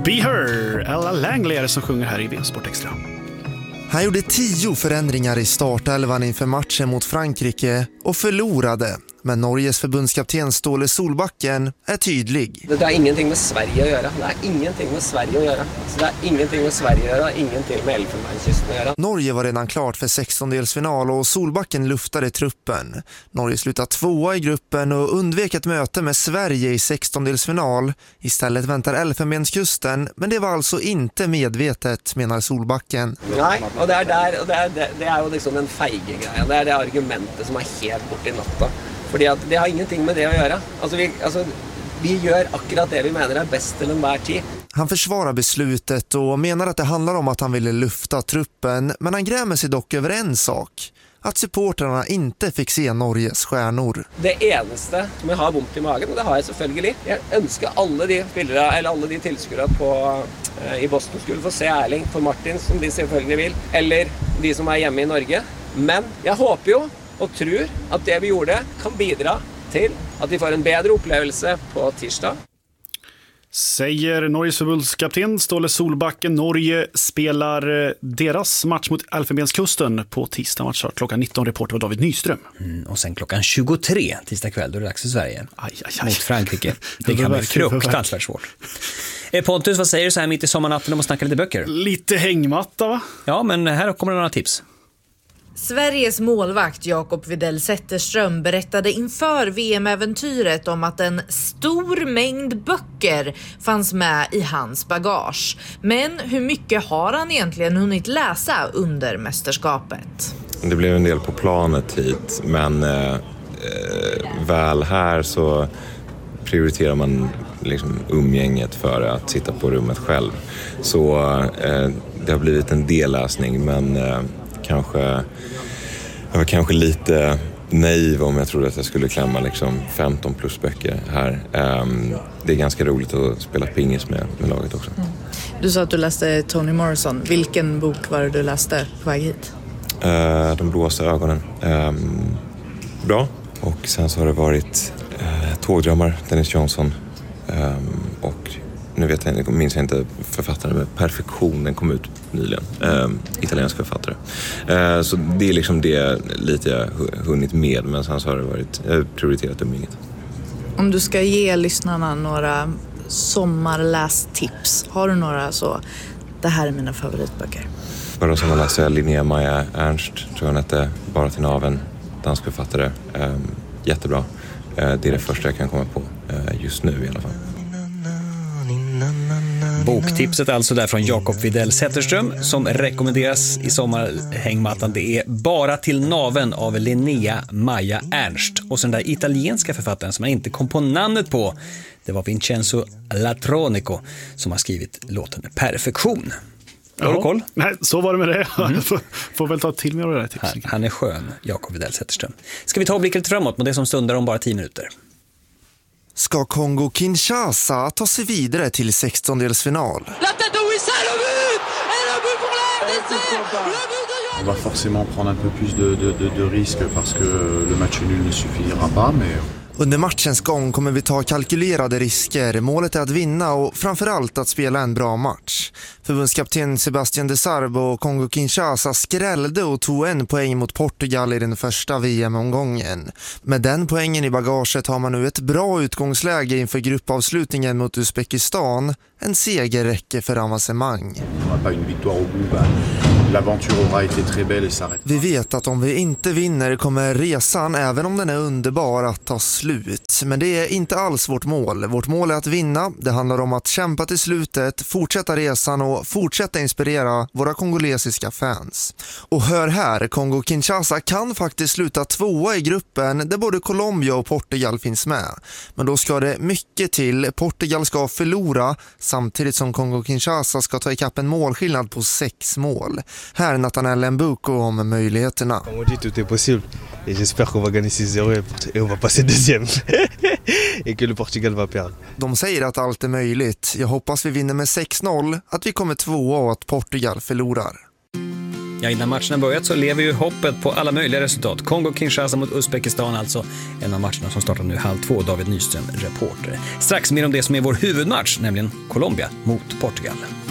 Be Her, Ella Langley är det som sjunger här i VM-sport Extra. Han gjorde 10 förändringar i startelvan inför matchen mot Frankrike och förlorade. Men Norges förbundskapten Ståle Solbacken är tydlig. Det har ingenting med Sverige att göra. Det har ingenting med Sverige att göra. Så det har ingenting med Sverige att göra, ingenting med Elfenbenskysten att göra. Norge var redan klart för 16-delsfinal och Solbacken luftade truppen. Norge slutade 2 i gruppen och undvek ett möte med Sverige i 16-delsfinal. Istället väntar Elfenbenskusten, men det var alltså inte medvetet, menar Solbacken. Nej, och det är ju liksom den feige grejen. Det är det argumentet som är helt bort i natta. Fordi at det har ingenting med det att göra. Vi gör akkurat det vi menar är bäst till en var tid. Han försvarar beslutet och menar att det handlar om att han ville lufta truppen, men han grämer sig dock över en sak. Att supporterna inte fick se Norges stjärnor. Det eneste som jag har ont i magen, och det har jag selvfølgelig. Jag önskar alla de spelare eller alla de tillskuere i Boston skulle få se Erling för Martin, som de selvfølgelig vill, eller de som är hemma i Norge. Men jag hoppas ju och tror att det vi gjorde kan bidra till att vi får en bättre upplevelse på tisdag. Säger Norges förbundskapten Ståle Solbacken. Norge spelar deras match mot Elfenbenskusten på tisdag, matchstart klockan 19. Reporter David Nyström. Och sen klockan 23 tisdag kväll, då är det dags för Sverige. Aj. Mot Frankrike. Det kan bli fruktansvärt svårt. Pontus, vad säger du så här mitt i sommarnatten om att snacka lite böcker? Lite hängmatta, va? Ja, men här kommer det några tips. Sveriges målvakt Jakob Widell Zetterström berättade inför VM-äventyret om att en stor mängd böcker fanns med i hans bagage. Men hur mycket har han egentligen hunnit läsa under mästerskapet? Det blev en del på planet hit, men väl här så prioriterar man liksom umgänget för att sitta på rummet själv. Så det har blivit en del läsning, men jag var kanske lite naiv om jag trodde att jag skulle klämma liksom 15 plus böcker här. Det är ganska roligt att spela pingis med laget också. Du sa att du läste Toni Morrison. Vilken bok var det du läste på väg hit? De blåsa ögonen. Bra. Och sen så har det varit Tågdrömmar, Dennis Johnson. Och nu minns jag inte författaren, med Perfektion, den kom ut nyligen, italiensk författare. Så det är liksom det lite jag hunnit med, men sen så har det varit prioriterat umgänget. Om du ska ge lyssnarna några sommarlästips, har du några så, det här är mina favoritböcker? Bara som man läser Linnea Maja Ernst, tror jag hon hette, Bara till naven, dansk författare. Jättebra. Det är det första jag kan komma på just nu i alla fall. Boktipset alltså där från Jakob Widell Zetterström som rekommenderas i sommarhängmattan. Det är Bara till naven av Linnea Maja Ernst. Och så den där italienska författaren som jag inte kom på namnet på, det var Vincenzo Latronico som har skrivit låten Perfektion. Har du koll? Nej, så var det med det. Får väl ta till mig av det där tipset. Han är skön, Jakob Widell Zetterström. Ska vi ta och blicka lite framåt mot det som stundar om bara 10 minuter? Ska Kongo-Kinshasa ta sig vidare till 16-delsfinal? On va forcément prendre un peu plus de risques parce que le match nul ne suffira pas, mais... Under matchens gång kommer vi ta kalkylerade risker. Målet är att vinna och framförallt att spela en bra match. Förbundskapten Sebastian de Sarbo och Kongo-Kinshasa skrällde och tog 1 poäng mot Portugal i den första VM-omgången. Med den poängen i bagaget har man nu ett bra utgångsläge inför gruppavslutningen mot Uzbekistan. En seger räcker för avancemang. Vi vet att om vi inte vinner kommer resan, även om den är underbar, att ta slut. Men det är inte alls vårt mål. Vårt mål är att vinna. Det handlar om att kämpa till slutet, fortsätta resan och fortsätta inspirera våra kongolesiska fans. Och hör här, Kongo-Kinshasa kan faktiskt sluta 2 i gruppen där både Colombia och Portugal finns med. Men då ska det mycket till. Portugal ska förlora samtidigt som Kongo-Kinshasa ska ta ikapp en målskillnad på 6 mål. Här Nathanael Mbuko om möjligheterna. Comme on dit, tout est possible. Et j'espère qu'on va gagner 6-0 et on va passer deuxième. Et que le Portugal va perdre. De säger att allt är möjligt. Jag hoppas vi vinner med 6-0, att vi kommer 2 och att Portugal förlorar. Ja, innan matcherna börjat så lever ju hoppet på alla möjliga resultat. Kongo-Kinshasa mot Uzbekistan, alltså en av matcherna som startar nu 1:30. David Nyström, reporter. Strax mer om det som är vår huvudmatch, nämligen Colombia mot Portugal.